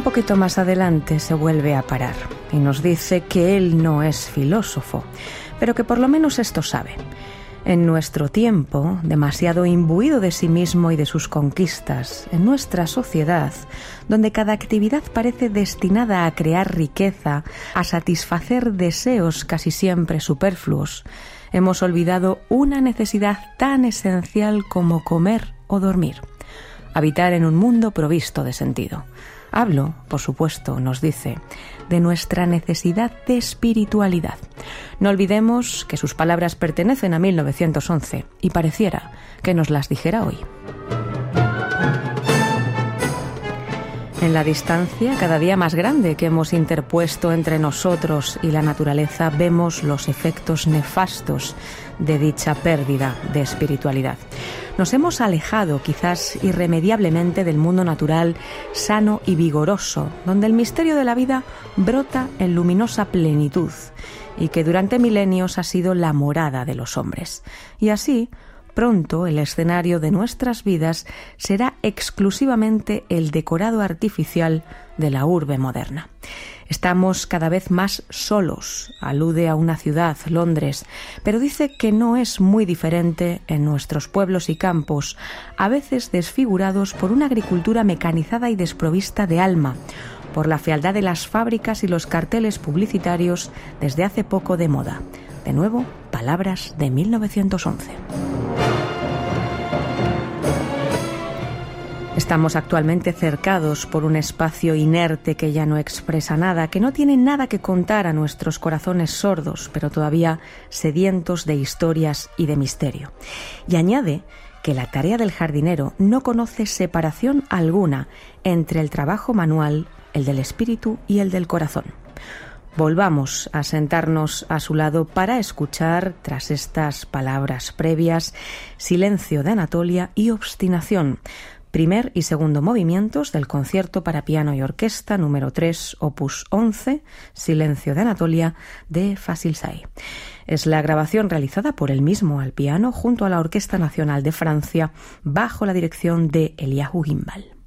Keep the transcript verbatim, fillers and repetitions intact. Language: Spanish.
poquito más adelante se vuelve a parar y nos dice que él no es filósofo, pero que por lo menos esto sabe. En nuestro tiempo, demasiado imbuido de sí mismo y de sus conquistas, en nuestra sociedad, donde cada actividad parece destinada a crear riqueza, a satisfacer deseos casi siempre superfluos, hemos olvidado una necesidad tan esencial como comer o dormir, habitar en un mundo provisto de sentido. Hablo, por supuesto, nos dice, de nuestra necesidad de espiritualidad. No olvidemos que sus palabras pertenecen a mil novecientos once y pareciera que nos las dijera hoy. En la distancia cada día más grande que hemos interpuesto entre nosotros y la naturaleza, vemos los efectos nefastos de dicha pérdida de espiritualidad. Nos hemos alejado, quizás irremediablemente, del mundo natural sano y vigoroso, donde el misterio de la vida brota en luminosa plenitud y que durante milenios ha sido la morada de los hombres. Y así, pronto el escenario de nuestras vidas será exclusivamente el decorado artificial de la urbe moderna. Estamos cada vez más solos, alude a una ciudad, Londres, pero dice que no es muy diferente en nuestros pueblos y campos, a veces desfigurados por una agricultura mecanizada y desprovista de alma, por la fealdad de las fábricas y los carteles publicitarios desde hace poco de moda. De nuevo, palabras de mil novecientos once. Estamos actualmente cercados por un espacio inerte que ya no expresa nada, que no tiene nada que contar a nuestros corazones sordos, pero todavía sedientos de historias y de misterio. Y añade que la tarea del jardinero no conoce separación alguna entre el trabajo manual, el del espíritu y el del corazón. Volvamos a sentarnos a su lado para escuchar, tras estas palabras previas, Silencio de Anatolia y Obstinación, primer y segundo movimientos del concierto para piano y orquesta número tres, opus once, Silencio de Anatolia, de Facilsay. Es la grabación realizada por él mismo al piano junto a la Orquesta Nacional de Francia bajo la dirección de Eliahu Gimbal.